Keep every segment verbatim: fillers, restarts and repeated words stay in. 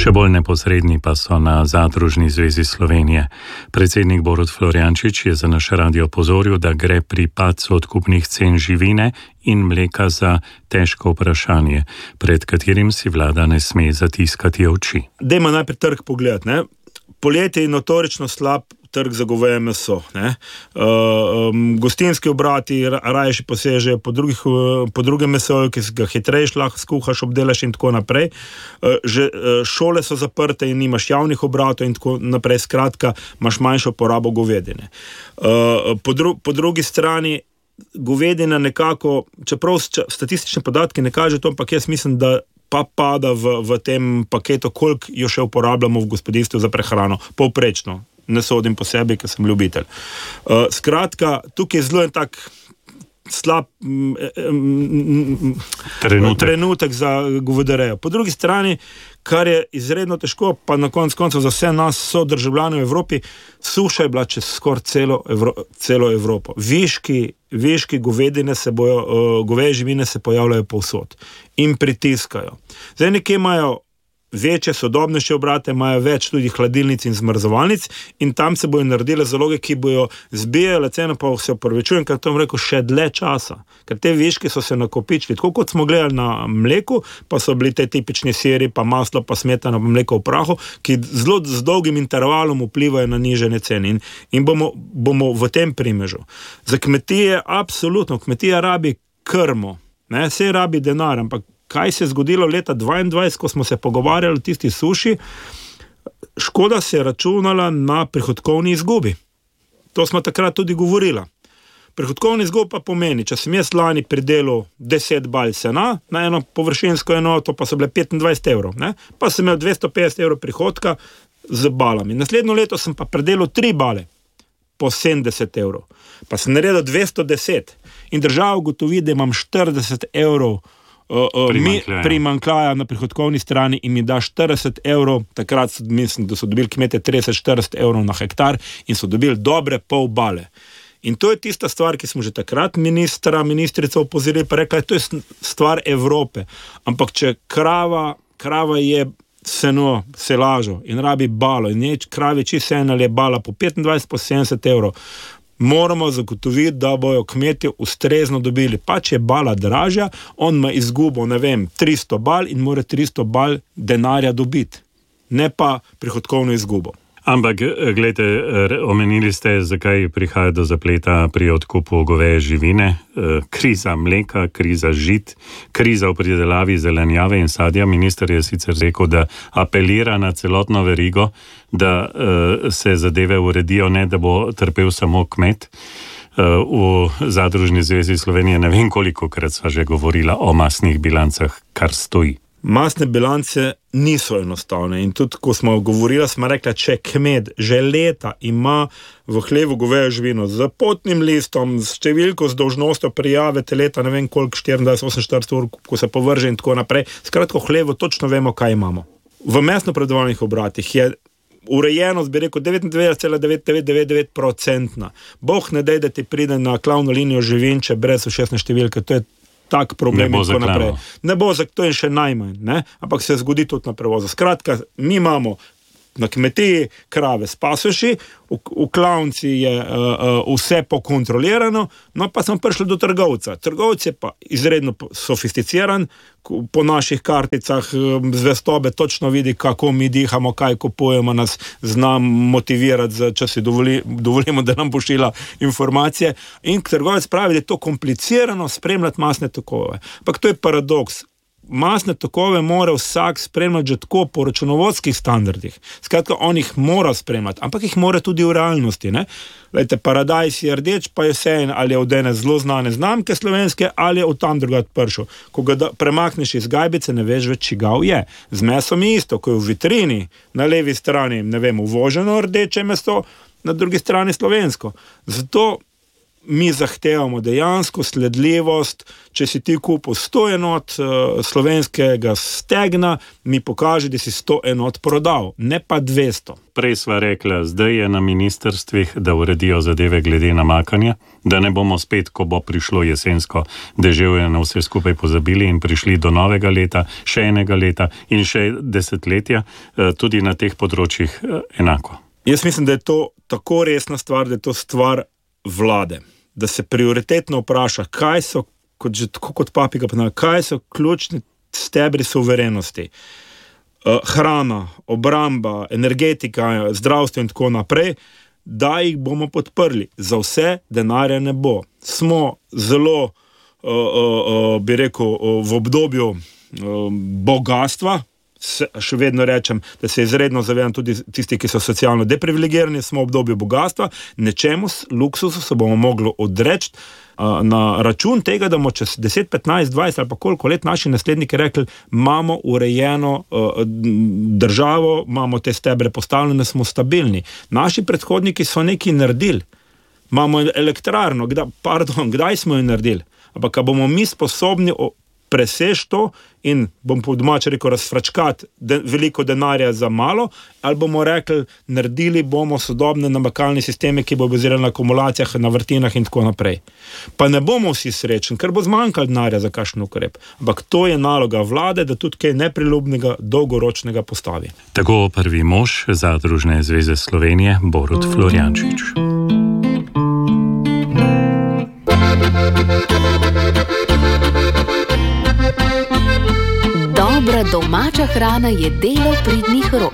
Še bolj neposredni pa so na Zadružni zvezi Slovenije. Predsednik Borut Florjančič je za naš radio opozoril, da gre pri padcu odkupnih cen živine in mleka za težko vprašanje, pred katerim si vlada ne sme zatiskati oči. Dajmo najprej trg pogledati, ne? Poletje je notorično slab trg za goveje meso. Ne? Uh, um, gostinski obrati raje še posežejo po, drugih, uh, po drugem mesoju, ki ga hitrejš lahko skuhaš, obdelaš in tako naprej. Uh, že uh, šole so zaprte in nimaš javnih obratov in tako naprej. Skratka, imaš manjšo porabo govedine. Uh, po, dru, po drugi strani govedina nekako, čeprav statistične podatke ne kaže to, ampak jaz mislim, da pa pada v, v tem paketu, koliko jo še uporabljamo v gospodinstvu za prehrano, povprečno. Ne sodim po sebi, ker sem ljubitelj. Uh, skratka, tukaj je zelo en tak slab mm, mm, trenutek. trenutek za govedarejo. Po drugi strani, kar je izredno težko, pa na konec koncev za vse nas so državljane v Evropi, suša je bila čez skoraj celo, Evro, celo Evropo. Viški, viški govedine se bojo, uh, goveje živine se pojavljajo povsod in pritiskajo. Zdaj nekje imajo večje, sodobnejše obrate, imajo več tudi hladilnic in zmrzovalnic in tam se bojo naredile zaloge, ki bojo zbijale ceno, pa se opravičujem, ker to vam rekel, še dlje časa. Ker te viški so se nakopičili. Tako kot smo gledali na mleku, pa so bili te tipični siri, pa maslo, pa smetana, pa mleko v prahu, ki zelo z dolgim intervalom vplivajo na nižanje cen. In, in bomo, bomo v tem primežu. Za kmetije, absolutno, kmetija rabi krmo, ne, vse rabi denar, ampak kaj se je zgodilo leta dvaindvajset, ko smo se pogovarjali o tisti suši, škoda se je računala na prihodkovni izgubi. To smo takrat tudi govorila. Prihodkovni izgub pa pomeni, če sem jaz lani pridelal deset bal sena na eno površinsko enoto, pa so bile petindvajset evrov, ne? Pa sem imel dvesto petdeset evrov prihodka z balami. Naslednjo leto sem pa pridelal tri bale po sedemdeset evrov. Pa sem naredil dvesto deset in država ugotovi, da imam štirideset evrov Uh, uh, primankljaja. primankljaja na prihodkovni strani in mi da štirideset evrov, takrat mislim, da so dobili kmete trideset štirideset evrov na hektar in so dobili dobre pol bale. In to je tista stvar, ki smo že takrat ministra, ministrica opozorili, pa rekla, to je stvar Evrope. Ampak če krava, krava je seno, selažo in rabi balo in neč kravi čisto ena je bala po petindvajset, po sedemdeset evrov, moramo zagotoviti, da bojo kmetje ustrezno dobili. Pa če je bala dražja, on ima izgubo, ne vem, tristo bal in mora tristo bal denarja dobiti. Ne pa prihodkovno izgubo. Ampak, gledajte, omenili ste, zakaj prihaja do zapleta pri odkupu goveje živine. Kriza mleka, kriza žit, kriza v pridelavi zelenjave in sadja. Minister je sicer rekel, da apelira na celotno verigo, da se zadeve uredijo, ne da bo trpel samo kmet. V Zadružni zvezi Slovenije ne vem kolikokrat sva že govorila o masnih bilancah, kar stoji. Masne bilance niso enostavne in tudi, ko smo govorili, smo rekli, če kmet že leta ima v hlevu govejo živino z potnim listom, s številko, z dolžnostjo prijave te leta, ne vem koliko, štiriindvajset oseminštirideset ur, ko se povrže in tako naprej, skratko v hlevu točno vemo, kaj imamo. V mesno predelovalnih obratih je urejenost, bi rekel, devetindevetdeset cela devet devet devet devet procentna. Bog ne dej, da ti pride na klavno linijo živinče brez ušesne številke, to je tak problem in tako naprej. Ne bo za to in še najmanj, ne? Ampak se zgodi tudi na prevozu. Skratka, mi imamo na kmetiji krave s pasoši, v, v klavnici je uh, uh, vse pokontrolirano, no pa smo prišli do trgovca. Trgovec je pa izredno sofisticiran, po naših karticah zvestobe točno vidi, kako mi dihamo, kaj kupujemo, nas znam motivirati, če si dovoli, dovolimo, da nam pošilja informacije. In trgovec pravi, da je to komplicirano spremljati masne tokove. Ampak to je paradoks. Masne tokove mora vsak spremljati že tako po računovodskih standardih. Skratka, on jih mora spremljati, ampak jih mora tudi v realnosti. Ne? Lejte, paradajz je rdeč, pa je vseeno, ali je od ene zelo znane znamke slovenske, ali je od tam drugat pršel. Ko ga da, premakneš iz gajbice, ne veš več, čigav je. Z mesom je isto, ko je v vitrini, na levi strani, ne vem, uvoženo rdeče meso, na drugi strani slovensko. Zato mi zahtevamo dejansko sledljivost. Če si ti kupil sto enot uh, slovenskega stegna, mi pokaži, da si sto enot prodal, ne pa dvesto. Prej sva rekla, zdaj je na ministrstvih, da uredijo zadeve glede namakanja, da ne bomo spet, ko bo prišlo jesensko deževje, na vse skupaj pozabili in prišli do novega leta, še enega leta in še desetletja, uh, tudi na teh področjih uh, enako. Jaz mislim, da je to tako resna stvar, da je to stvar vlade, da se prioritetno vpraša, kaj so, kot že tako kot papiga ponavlja, kaj so ključni stebri suverenosti. Uh, hrana, obramba, energetika, zdravstvo in tako naprej, da jih bomo podprli. Za vse denarja ne bo. Smo zelo, uh, uh, uh, bi rekel, uh, v obdobju uh, bogatstva, Se, še vedno rečem, da se izredno zavedam tudi tisti, ki so socialno deprivilegirani, smo v obdobju bogatstva, nečemu luksusu se bomo mogli odreči uh, na račun tega, da bomo čez deset, petnajst, dvajset ali pa koliko let naši nasledniki rekli, imamo urejeno uh, državo, imamo te stebre postavljene, smo stabilni. Naši predhodniki so nekaj naredili. Imamo elektrarno, kdaj, pardon, kdaj smo jo naredili? Ampak bomo mi sposobni o, presež to in bom po domače rekel razfračkati de, veliko denarja za malo, ali bomo rekli, naredili bomo sodobne namakalne sisteme, ki bo bazirali na akumulacijah, na vrtinah in tako naprej. Pa ne bomo vsi srečni, ker bo zmanjkalo denarja za kakšen ukrep. Ampak to je naloga vlade, da tudi kaj nepriljubnega, dolgoročnega postavi. Tako prvi mož Zadružne zveze Slovenije, Borut Florjančič. Dobra domača hrana je delo pridnih rok.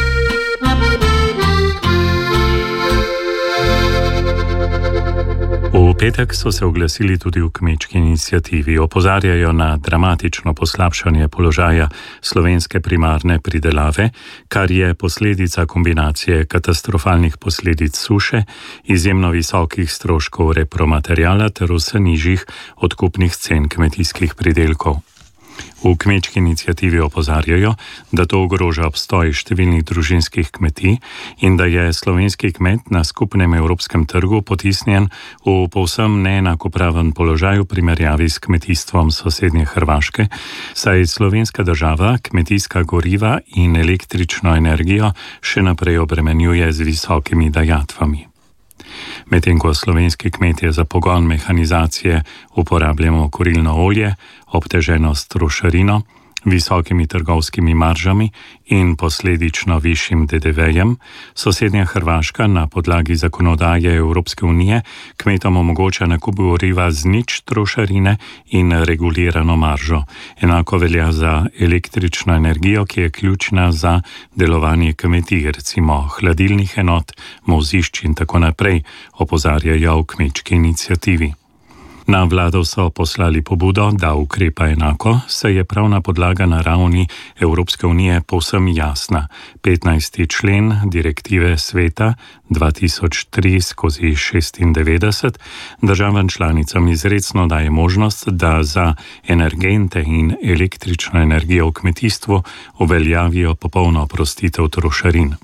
V petek so se oglasili tudi v kmečki iniciativi. Opozarjajo na dramatično poslabšanje položaja slovenske primarne pridelave, kar je posledica kombinacije katastrofalnih posledic suše, izjemno visokih stroškov repromateriala ter vse nižjih odkupnih cen kmetijskih pridelkov. V kmečki iniciativi opozarjajo, da to ogroža obstoj številnih družinskih kmetij in da je slovenski kmet na skupnem evropskem trgu potisnjen v povsem neenakopraven položaj v primerjavi s kmetijstvom sosednje Hrvaške, saj slovenska država kmetijska goriva in električno energijo še naprej obremenjuje z visokimi dajatvami. Medtem ko slovenski kmetje za pogon mehanizacije uporabljamo kurilno olje, obteženo s trošarino, visokimi trgovskimi maržami in posledično višjim D D V-jem, sosednja Hrvaška na podlagi zakonodaje Evropske unije kmetom omogoča nakup goriva z nič trošarine in regulirano maržo. Enako velja za električno energijo, ki je ključna za delovanje kmetij, recimo hladilnih enot, mozišč in tako naprej, opozarjajo v kmečki iniciativi. Na vlado so poslali pobudo, da ukrepa enako, saj je pravna podlaga na ravni Evropske unije povsem jasna. petnajsti člen direktive sveta dva tisoč tri skozi šestindevetdeset državam članicam izrecno daje možnost, da za energente in električno energijo v kmetijstvu uveljavijo popolno oprostitev trošarin.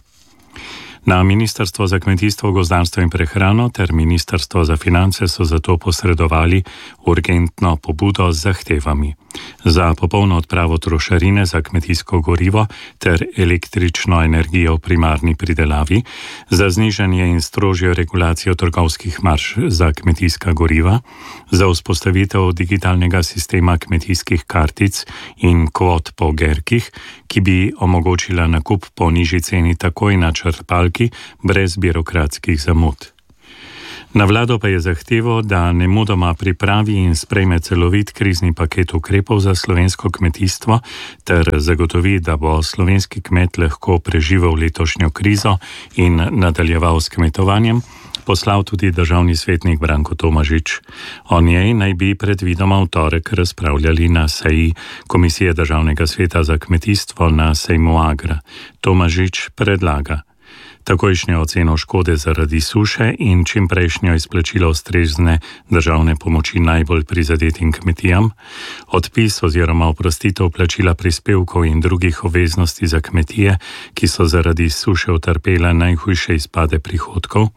Na Ministrstvo za kmetijstvo, gozdarstvo in prehrano ter Ministrstvo za finance so zato posredovali urgentno pobudo z zahtevami za popolno odpravo trošarine za kmetijsko gorivo ter električno energijo v primarni pridelavi, za znižanje in strožjo regulacijo trgovskih marž za kmetijska goriva, za vzpostavitev digitalnega sistema kmetijskih kartic in kvot po gerkih, ki bi omogočila nakup po nižji ceni takoj na črpalki, brez birokratskih zamud. Na vlado pa je zahtevo, da nemudoma pripravi in sprejme celovit krizni paket ukrepov za slovensko kmetijstvo ter zagotovi, da bo slovenski kmet lahko preživel letošnjo krizo in nadaljeval s kmetovanjem, poslal tudi državni svetnik Branko Tomažič. O njej naj bi predvidoma v torek razpravljali na seji Komisije Državnega sveta za kmetijstvo na sejmu Agra. Tomažič predlaga takojšnjo oceno škode zaradi suše in čimprejšnjo izplačilo ustrezne državne pomoči najbolj prizadetim kmetijam, odpis oziroma oprostitev plačila prispevkov in drugih obveznosti za kmetije, ki so zaradi suše utrpele najhujše izpade prihodkov,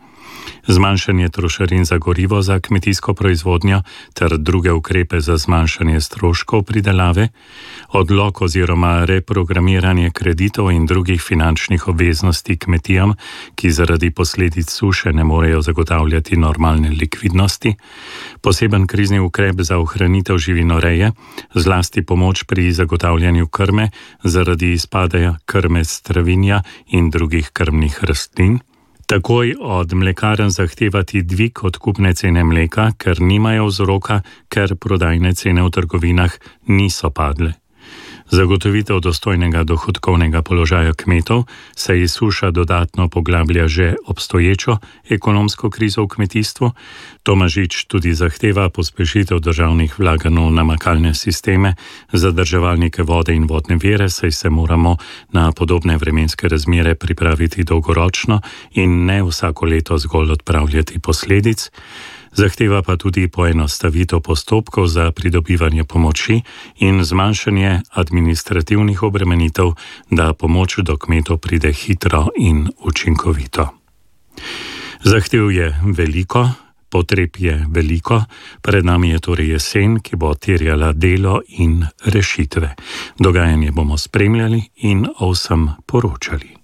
zmanjšanje trošarin za gorivo za kmetijsko proizvodnjo ter druge ukrepe za zmanjšanje stroškov pridelave, odlok oziroma reprogramiranje kreditov in drugih finančnih obveznosti kmetijam, ki zaradi posledic suše ne morejo zagotavljati normalne likvidnosti, poseben krizni ukrep za ohranitev živinoreje, zlasti pomoč pri zagotavljanju krme zaradi izpada krme s travinja in drugih krmnih rastlin, takoj od mlekarn zahtevati dvig odkupne cene mleka, ker nimajo vzroka, ker prodajne cene v trgovinah niso padle. Zagotovitev dostojnega dohodkovnega položaja kmetov, saj suša dodatno poglablja že obstoječo ekonomsko krizo v kmetijstvu. Tomažič tudi zahteva pospešitev državnih vlaganj v namakalne sisteme, zadrževalnike vode in vodne vire, saj se moramo na podobne vremenske razmere pripraviti dolgoročno in ne vsako leto zgolj odpravljati posledic. Zahteva pa tudi poenostavitev postopkov za pridobivanje pomoči in zmanjšanje administrativnih obremenitev, da pomoč do kmetov pride hitro in učinkovito. Zahtev je veliko, potreb je veliko, pred nami je torej jesen, ki bo terjala delo in rešitve. Dogajanje bomo spremljali in o vsem poročali.